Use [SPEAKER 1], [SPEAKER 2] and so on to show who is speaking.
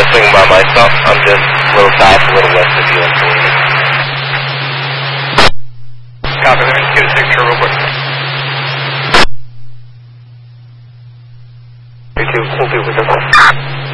[SPEAKER 1] swing by myself. I'm just a little south, a little west of you. Copy, let me just get a signature real quick. 32, we'll do with this.